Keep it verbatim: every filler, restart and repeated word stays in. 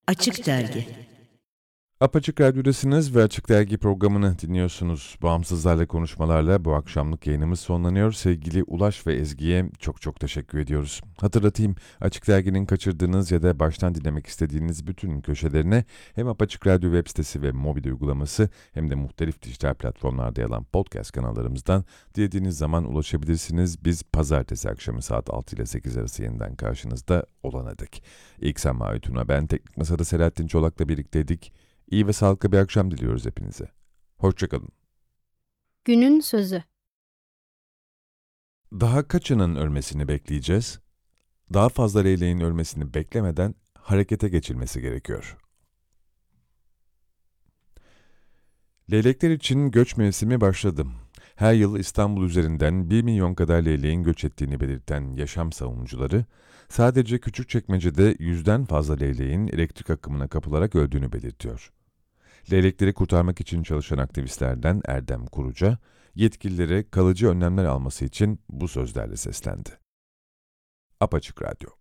Açık Dergi. Apaçık Radyo'dasınız ve Açık Dergi programını dinliyorsunuz. Bağımsızlarla konuşmalarla bu akşamlık yayınımız sonlanıyor. Sevgili Ulaş ve Ezgi'ye çok çok teşekkür ediyoruz. Hatırlatayım, Açık Dergi'nin kaçırdığınız ya da baştan dinlemek istediğiniz bütün köşelerine hem Apaçık Radyo web sitesi ve mobil uygulaması hem de muhtelif dijital platformlarda yer alan podcast kanallarımızdan dilediğiniz zaman ulaşabilirsiniz. Biz pazartesi akşamı saat altı ile sekiz arası yeniden karşınızda olana dek. İlk sen Mavi Tuna, ben Teknik Masa'da Selahattin Çolak'la birlikteydik. İyi ve sağlıklı bir akşam diliyoruz hepinize. Hoşçakalın. Günün sözü. Daha kaçının ölmesini bekleyeceğiz? Daha fazla leyleğin ölmesini beklemeden harekete geçilmesi gerekiyor. Leylekler için göç mevsimi başladı. Her yıl İstanbul üzerinden bir milyon kadar leyleğin göç ettiğini belirten yaşam savunucuları, sadece Küçükçekmece'de yüzden fazla leyleğin elektrik akımına kapılarak öldüğünü belirtiyor. Leylekleri kurtarmak için çalışan aktivistlerden Erdem Kuruca, yetkililere kalıcı önlemler alması için bu sözlerle seslendi. Apaçık Radyo.